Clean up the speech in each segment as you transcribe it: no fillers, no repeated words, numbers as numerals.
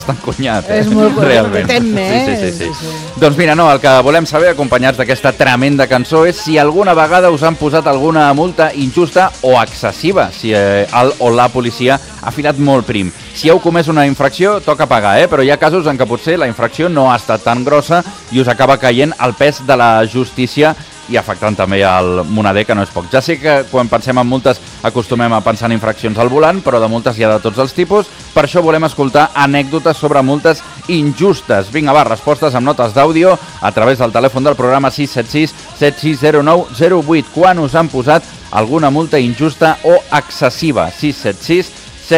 bastant cunyat, És molt realment. Sí. Doncs mira, no, el que volem saber, acompanyats d'aquesta tremenda cançó, és si alguna vegada us han posat alguna multa injusta o excessiva, si el o la policia ha filat molt prim. Si heu comès una infracció, toca pagar, però hi ha casos en què potser la infracció no ha estat tan grossa i us acaba caient el pes de la justícia i afectant també el moneder, que no és poc. Ja sé que quan pensem en multes acostumem a pensar en infraccions al volant, però de multes hi ha de tots els tipus. Per això volem escoltar anècdotes sobre multes injustes. Vinga, va, respostes amb notes d'àudio a través del telèfon del programa 676 760908. Quan us han posat alguna multa injusta o excessiva? 676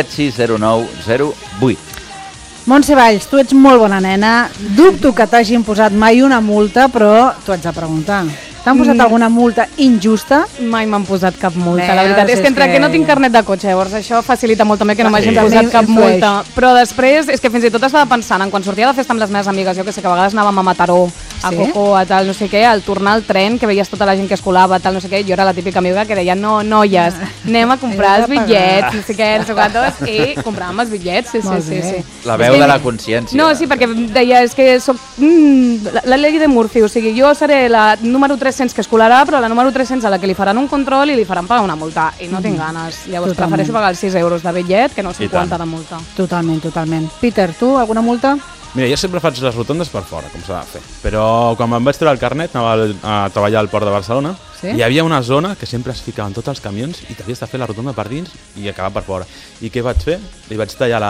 760908. Montse Valls, tu ets molt bona nena. Dubto que t'hagin posat mai una multa, però t'ho haig de preguntar. T'han posat alguna multa injusta? Mai m'han posat cap multa, la veritat. És que entre que no tinc carnet de cotxe, llavors això facilita molt també que no m'hagin posat cap multa. Però després, és que fins i tot estava pensant en quan sortia de festa amb les meves amigues, jo que sé, que a vegades anàvem a Mataró, a Coco, a tal, no sé què, al tornar al tren, que veies tota la gent que es colava, tal, no sé què, jo era la típica amiga que deia, no, noies, anem a comprar els bitllets, no sé què, no sé quantos, i compràvem els bitllets, sí. La veu de la consciència. No, sí, perquè deia, és que soc la llei de Murphy, o sigui, jo seré la número 300 que es colarà, però la número 300 a la que li faran un control i li faran pagar una multa, i no tinc ganes. Llavors prefereixo pagar els 6 euros de bitllet que no 50 de multa. Totalment. Peter, tu, alguna multa? Mira, jo sempre faig les rotondes per fora, com s'ha de fer. Però quan me'n vaig treure el carnet, anava a treballar al Port de Barcelona, i hi havia una zona que sempre es ficaven tots els camions i t'havies de fer la rotonda per dins i acabar per fora. I què vaig fer? Li vaig tallar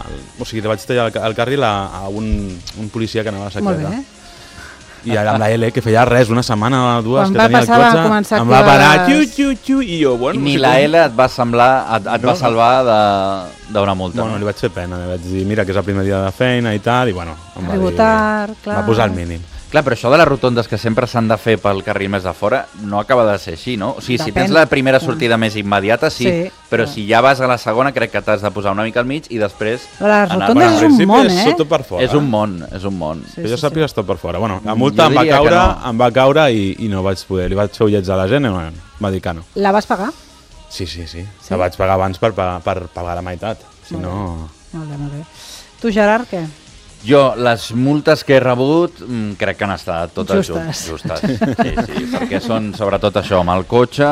el carril a un policia que anava a la secreta. Molt bé. I amb la L, que feia res, una setmana o dues, que tenia el cotxe, em va parar, xiu, i jo, bueno... Ni la L et va salvar d'una multa. Bueno, li vaig fer pena, li vaig dir, mira, que és el primer dia de feina i tal, i bueno, em va dir... Va posar el mínim. Clar, però això de les rotondes que sempre s'han de fer pel carril més de fora no acaba de ser així, no? O sigui, si tens la primera sortida més immediata, sí, però si ja vas a la segona crec que t'has de posar una mica al mig i després... Les rotondes és un món, És un món. Que jo sàpiga és tot per fora. Bueno, la multa em va caure i no vaig poder. Li vaig fer ullets a la gent i va dir que no. La vas pagar? Sí. La vaig pagar abans per pagar la meitat. Si no... Molt bé. Tu, Gerard, què? Jo, les multes que he rebut crec que han estat totes justes. Sí, perquè són sobretot això, amb el cotxe,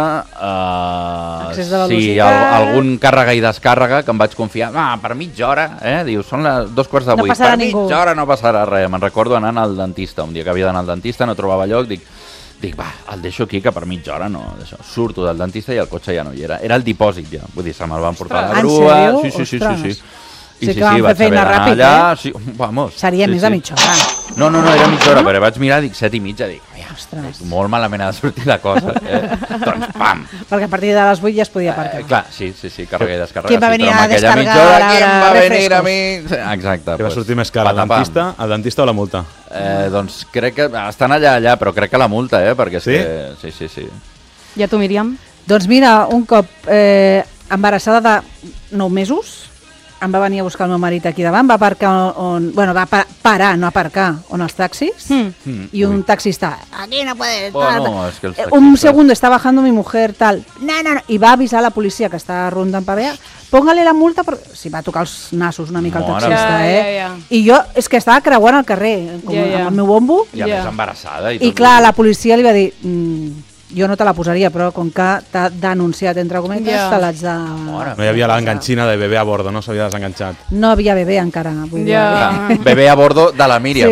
algun càrrega i descàrrega que em vaig confiar, per mitja hora, dius, són les 2:15, per mitja hora no passarà res. Me'n recordo anant al dentista, un dia que havia d'anar al dentista, no trobava lloc, dic, el deixo aquí, que per mitja hora no, surto del dentista i el cotxe ja no hi era. Era el dipòsit ja, vull dir, se me'l van portar a la grua. Sí. Sí que vam fer feina ràpid, sí, vamos. Seria més de mitja hora. No, era mitja hora, però vaig mirar, dic 7:30, dic, molt malament ha de sortir la cosa. Doncs, pam! Perquè a partir de les 8 ja es podia aparcar. Clar, sí, càrrega i descàrrega. Qui va venir a descarregar Qui va venir a mi? Exacte. Què va sortir més car, el dentista o la multa? Doncs crec que estan allà, però crec que la multa, perquè és que... Sí. I a tu, Míriam? Doncs mira, un cop embarassada de 9 mesos, em va venir a buscar el meu marit aquí davant, va aparcar va parar, no aparcar, on els taxis, y un taxista, aquí no puede estar. Bueno, es que el un segundo, está bajando mi mujer, tal, no, y va avisar a la policia que està rondant per allà, póngale la multa, si va tocar els nassos una mica el taxista, I jo, és que estava creuant al carrer, amb el meu bombo, i a més embarassada. I clar, la policia li va dir... Jo no te la posaria, però com que t'ha denunciat, entre cometes, te l'haig de... No hi havia l'enganxina de bebè a bordo, no s'havia desenganxat. No havia bebè encara. Bebè a bordo de la Míriam.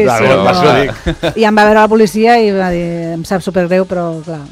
I em va veure la policia i va dir, em sap supergreu, però clar...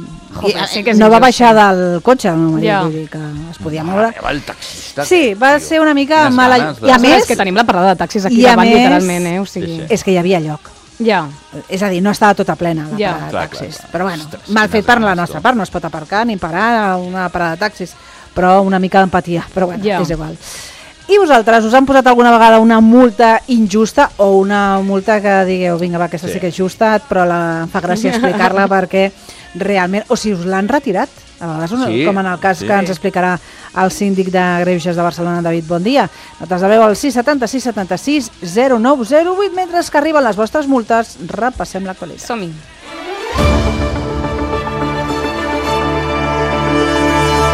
No va baixar del cotxe, el meu marit, vull dir que es podia moure. Sí, va ser una mica mala... I a més... És que tenim la parada de taxis aquí davant, literalment, És que hi havia lloc. És a dir, no estava tota plena la parada de taxis, però bueno, mal fet per la nostra part, no es pot aparcar ni parar a una parada de taxis, però una mica d'empatia, però bueno, és igual. I vosaltres, us han posat alguna vegada una multa injusta o una multa que digueu, vinga va, aquesta sí que és justa, però em fa gràcia explicar-la perquè realment, o si us l'han retirat, a vegades, com en el cas que ens explicarà el síndic de Greuges de Barcelona, David, bon dia. Notes de veu al 676 76 0908. Mentre que arriben les vostres multes, repassem l'actualitat. Som-hi.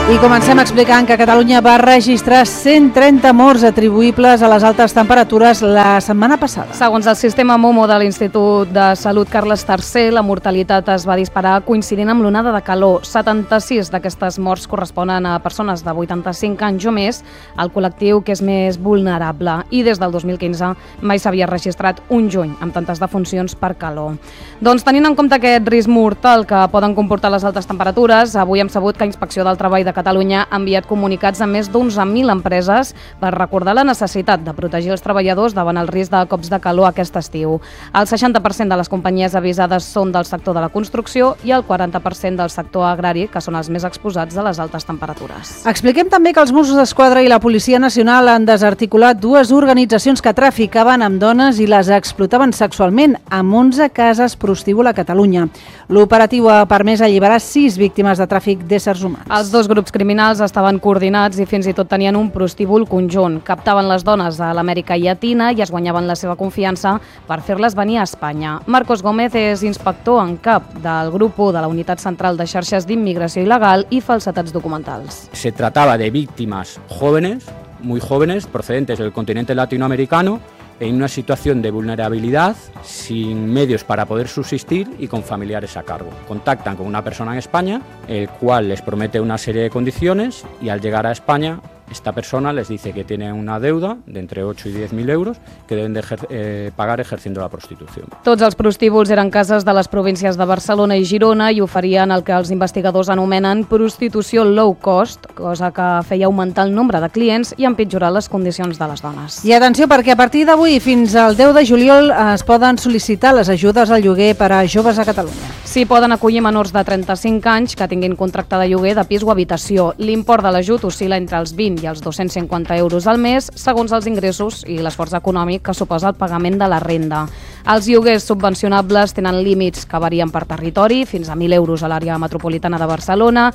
I comencem explicant que Catalunya va registrar 130 morts atribuïbles a les altes temperatures la setmana passada. Segons el sistema MOMO de l'Institut de Salut Carles III, la mortalitat es va disparar coincidint amb l'onada de calor. 76 d'aquestes morts corresponen a persones de 85 anys o més, el col·lectiu que és més vulnerable. I des del 2015 mai s'havia registrat un juny amb tantes defuncions per calor. Doncs tenint en compte aquest risc mortal que poden comportar les altes temperatures, avui hem sabut que Inspecció del Treball de Catalunya ha enviat comunicats a més d'11.000 empreses per recordar la necessitat de protegir els treballadors davant el risc de cops de calor aquest estiu. El 60% de les companyies avisades són del sector de la construcció i el 40% del sector agrari, que són els més exposats a les altes temperatures. Expliquem també que els Mossos d'Esquadra i la Policia Nacional han desarticulat dues organitzacions que traficaven amb dones i les explotaven sexualment amb 11 cases prostíbul a Catalunya. L'operatiu ha permès alliberar 6 víctimes de tràfic d'éssers humans. Els dos grups criminals estaven coordinats i fins i tot tenien un prostíbul conjunt. Captaven les dones a l'Amèrica Llatina i es guanyaven la seva confiança per fer-les venir a Espanya. Marcos Gómez és inspector en cap del grup 1 de la Unitat Central de Xarxes d'Immigració Il·legal i Falsetats Documentals. Se trataba de víctimas jóvenes, muy jóvenes, procedentes del continente latinoamericano, en una situación de vulnerabilidad, sin medios para poder subsistir y con familiares a cargo. Contactan con una persona en España, el cual les promete una serie de condiciones y al llegar a España, esta persona les dice que tiene una deuda de entre 8 y 10.000 euros que deben de pagar ejerciendo la prostitució. Tots els prostíbuls eren cases de les províncies de Barcelona i Girona i oferien el que els investigadors anomenen prostitució low cost, cosa que feia augmentar el nombre de clients i empitjorar les condicions de les dones. I atenció, perquè a partir d'avui fins al 10 de juliol es poden sol·licitar les ajudes al lloguer per a joves a Catalunya. S'hi poden acollir menors de 35 anys que tinguin contracte de lloguer de pis o habitació. L'import de l'ajut oscil·la entre els 20 i els 250 euros al mes, segons els ingressos i l'esforç econòmic que suposa el pagament de la renda. Els lloguers subvencionables tenen límits que varien per territori, fins a 1.000 euros a l'àrea metropolitana de Barcelona,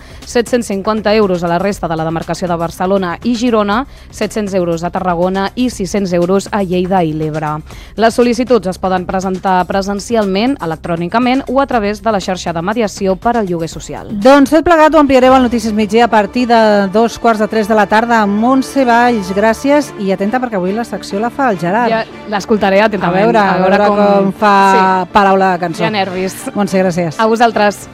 750 euros a la resta de la demarcació de Barcelona i Girona, 700 euros a Tarragona i 600 euros a Lleida i l'Ebre. Les sol·licituds es poden presentar presencialment, electrònicament o a través de la xarxa de mediació per al lloguer social. Doncs tot plegat ho ampliareu al Notícies Migdia a partir de 2:45 de la tarda amb Montse Valls. Gràcies i atenta perquè avui la secció la fa el Gerard. Ja l'escoltaré atentament. A veure com fa paraula de cançó. Ja nervis. Montse, gràcies. A vosaltres.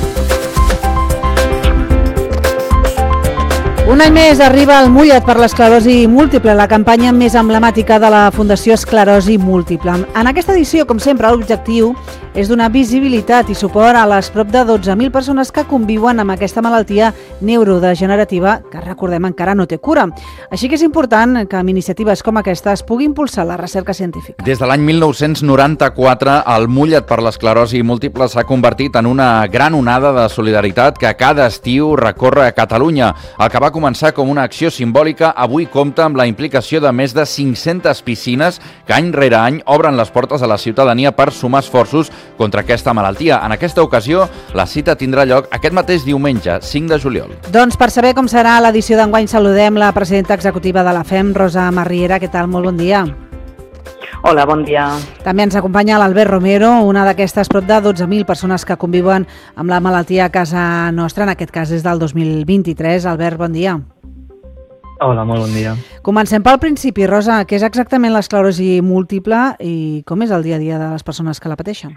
Un any més arriba el Mullet per l'esclerosi múltiple, la campanya més emblemàtica de la Fundació Esclerosi Múltiple. En aquesta edició, com sempre, l'objectiu és donar visibilitat i suport a les prop de 12.000 persones que conviuen amb aquesta malaltia neurodegenerativa que, recordem, encara no té cura. Així que és important que amb iniciatives com aquesta es pugui impulsar la recerca científica. Des de l'any 1994, el Mullet per l'esclerosi múltiple s'ha convertit en una gran onada de solidaritat que cada estiu recorre a Catalunya. El que va començar com una acció simbòlica avui compta amb la implicació de més de 500 piscines que any rere any obren les portes a la ciutadania per sumar esforços contra aquesta malaltia. En aquesta ocasió, la cita tindrà lloc aquest mateix diumenge, 5 de juliol. Doncs per saber com serà l'edició d'enguany saludem la presidenta executiva de la FEM, Rosa Marriera. Què tal? Molt bon dia. Hola, bon dia. També ens acompanya l'Albert Romero, una d'aquestes prop de 12.000 persones que conviuen amb la malaltia a casa nostra, en aquest cas és del 2023. Albert, bon dia. Hola, molt bon dia. Comencem pel principi. Rosa, què és exactament l'esclerosi múltiple i com és el dia a dia de les persones que la pateixen?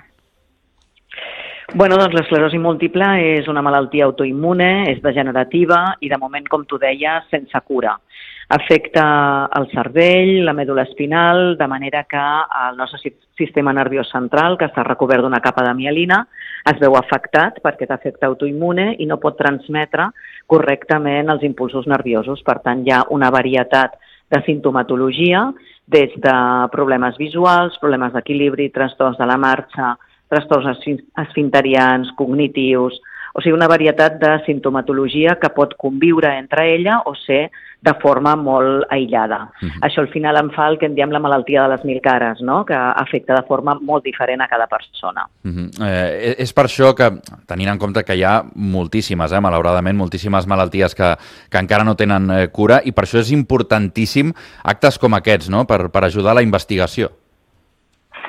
Bueno, doncs l'esclerosi múltiple és una malaltia autoimmune, és degenerativa i de moment, com tu deies, sense cura. Afecta el cervell, la medul·la espinal, de manera que el nostre sistema nerviós central, que està recobert d'una capa de mielina, es veu afectat per aquest efecte autoimmune i no pot transmetre correctament els impulsos nerviosos. Per tant, hi ha una varietat de sintomatologia, des de problemes visuals, problemes d'equilibri, trastorns de la marxa, trastorns esfinterians, cognitius, o sigui, una varietat de sintomatologia que pot conviure entre ella o ser de forma molt aïllada. Això al final en fa el que en diem la malaltia de les 1000 cares, no? Que afecta de forma molt diferent a cada persona. És per això que, tenint en compte que hi ha moltíssimes, malauradament, moltíssimes malalties que encara no tenen cura, i per això és importantíssim actes com aquests, no? Per ajudar a la investigació.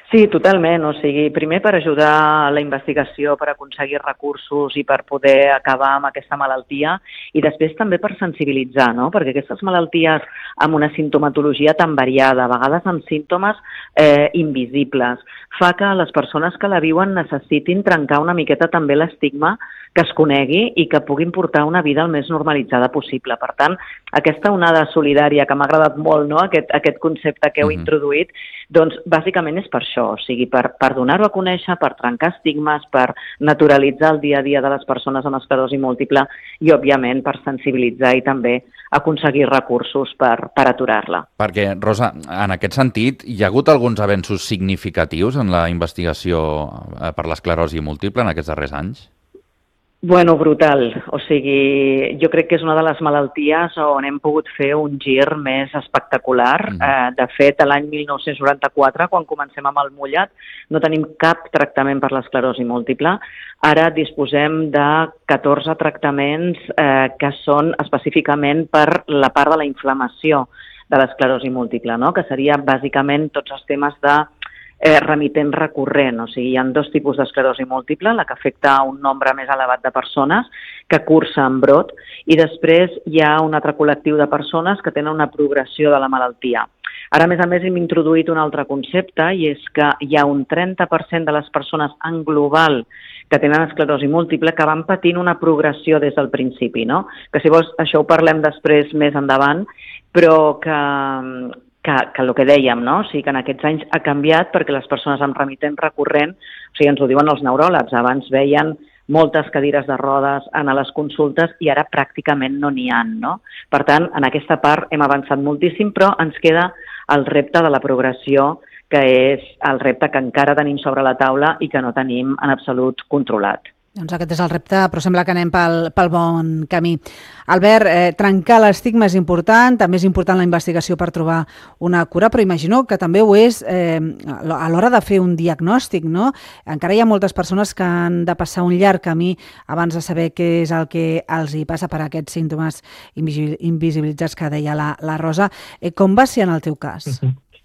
Sí, totalment. O sigui, primer per ajudar la investigació, per aconseguir recursos i per poder acabar amb aquesta malaltia, i després també per sensibilitzar, no? Perquè aquestes malalties amb una sintomatologia tan variada, a vegades amb símptomes invisibles, fa que les persones que la viuen necessitin trencar una miqueta també l'estigma, que es conegui i que puguin portar una vida el més normalitzada possible. Per tant, aquesta onada solidària, que m'ha agradat molt, no? Aquest concepte que heu introduït, doncs bàsicament és per això, o sigui, per donar-ho a conèixer, per trencar estigmes, per naturalitzar el dia a dia de les persones amb esclerosi múltiple i, òbviament, per sensibilitzar i també aconseguir recursos per aturar-la. Perquè, Rosa, en aquest sentit, hi ha hagut alguns avenços significatius en la investigació per l'esclerosi múltiple en aquests darrers anys? Bueno, brutal. O sigui, jo crec que és una de les malalties on hem pogut fer un gir més espectacular. De fet, l'any 1994, quan comencem amb el mullat, no tenim cap tractament per l'esclerosi múltiple. Ara disposem de 14 tractaments que són específicament per la part de la inflamació de l'esclerosi múltiple, no? Que seria bàsicament tots els temes de remitent recurrent. O sigui, hi ha dos tipus d'esclerosi múltiple, la que afecta a un nombre més elevat de persones que cursa en brot, i després hi ha un altre col·lectiu de persones que tenen una progressió de la malaltia. Ara, a més, hem introduït un altre concepte, i és que hi ha un 30% de les persones en global que tenen esclerosi múltiple que van patint una progressió des del principi, no? Que si vols, això ho parlem després més endavant, però que el que dèiem, no? O sigui, que en aquests anys ha canviat perquè les persones amb remitent recurrent, o sigui, ens ho diuen els neuròlegs, abans veien moltes cadires de rodes a les consultes i ara pràcticament no n'hi ha, no? Per tant, en aquesta part hem avançat moltíssim, però ens queda el repte de la progressió, que és el repte que encara tenim sobre la taula i que no tenim en absolut controlat. Doncs aquest és el repte, però sembla que anem pel bon camí. Albert, trencar l'estigma és important, també és important la investigació per trobar una cura, però imagino que també ho és a l'hora de fer un diagnòstic, no? Encara hi ha moltes persones que han de passar un llarg camí abans de saber què és el que els hi passa per aquests símptomes invisibilitzats que deia la Rosa. Com va ser en el teu cas?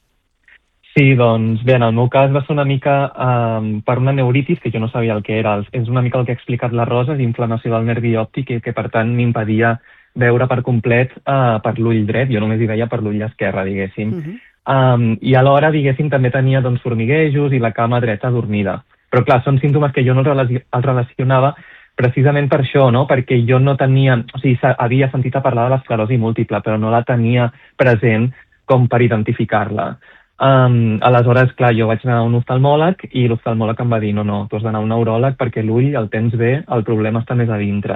Sí, doncs bé, en el meu cas va ser una mica per una neuritis que jo no sabia el que era. És una mica el que ha explicat la Rosa, d'inflamació del nervi òptic i que per tant m'impedia veure per complet per l'ull dret, jo només hi veia per l'ull esquerre, diguéssim. I alhora, diguéssim, també tenia formiguejos i la cama dreta adormida. Però clar, són símptomes que jo no els relacionava precisament per això, no? Perquè jo no tenia, o sigui, havia sentit a parlar de l'esclerosi múltiple, però no la tenia present com per identificar-la. Aleshores, clar, jo vaig anar a un oftalmòleg i l'oftalmòleg em va dir no, tu has d'anar a un neuròleg perquè l'ull el tens bé, el problema està més a dintre.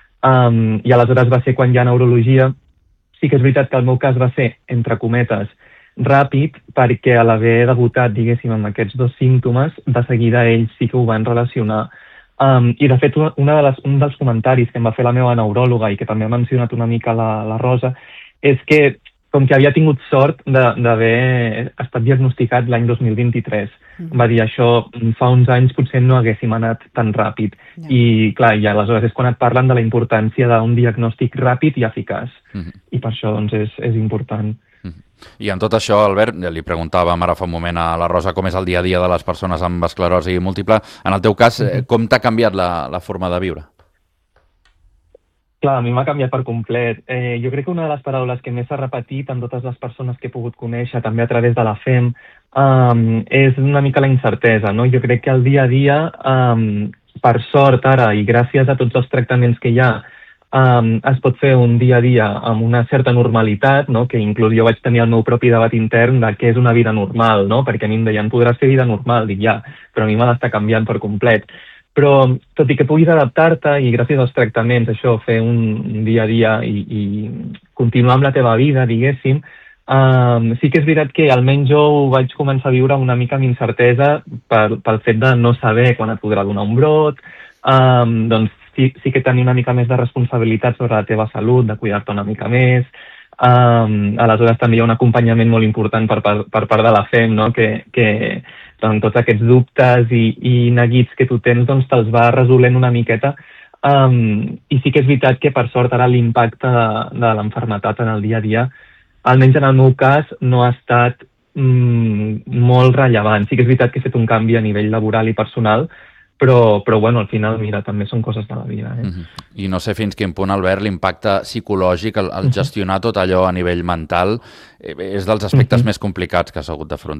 I aleshores va ser quan hi ha neurologia. Sí que és veritat que el meu cas va ser, entre cometes, ràpid, perquè a l'haver debutat, diguéssim, amb aquests dos símptomes, de seguida ells sí que ho van relacionar. I de fet, un dels comentaris que em va fer la meva neuròloga i que també ha mencionat una mica la Rosa, és que com que havia tingut sort d'haver estat diagnosticat l'any 2023. Va dir això, fa uns anys potser no haguéssim anat tan ràpid. I clar, i aleshores és quan et parlen de la importància d'un diagnòstic ràpid i eficaç. I per això doncs, és important. I en tot això, Albert, li preguntàvem ara fa un moment a la Rosa com és el dia a dia de les persones amb esclerosi múltiple. En el teu cas, com t'ha canviat la forma de viure? Clar, a mi m'ha canviat per complet. Jo crec que una de les paraules que més s'ha repetit en totes les persones que he pogut conèixer, també a través de la FEM, és una mica la incertesa, no? Jo crec que el dia a dia, per sort ara, i gràcies a tots els tractaments que hi ha, es pot fer un dia a dia amb una certa normalitat, no? Que inclús jo vaig tenir el meu propi debat intern de què és una vida normal, no? Perquè a mi em deien, podràs fer vida normal, dic ja, però a mi m'ha d'estar canviant per complet. Però, tot i que puguis adaptar-te i gràcies als tractaments, això, fer un dia a dia i continuar amb la teva vida, diguéssim, sí que és veritat que almenys jo ho vaig començar a viure una mica amb incertesa pel fet de no saber quan et podrà donar un brot, doncs sí que tenir una mica més de responsabilitat sobre la teva salut, de cuidar-te una mica més. Aleshores també hi ha un acompanyament molt important per part de la FEM, no? Que doncs, tots aquests dubtes i neguits que tu tens doncs, te'ls va resolent una miqueta. I sí que és veritat que per sort ara l'impacte de l'enfermetat en el dia a dia, almenys en el meu cas, no ha estat molt rellevant. Sí que és veritat que he fet un canvi a nivell laboral i personal, però bueno, al final, mira, també són coses de la vida. I no sé fins quin punt, Albert, l'impacte psicològic, el gestionar tot allò a nivell mental, és dels aspectes més complicats que has hagut d'afrontar.